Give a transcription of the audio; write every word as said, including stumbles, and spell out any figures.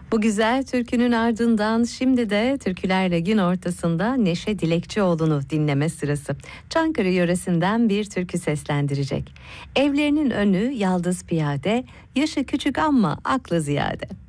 Bu güzel türkünün ardından şimdi de Türkülerle Gün Ortasında Neşe Dilekçioğlu'nu dinleme sırası. Çankırı yöresinden bir türkü seslendirecek. Evlerinin önü yaldız piyade, yaşı küçük ama aklı ziyade.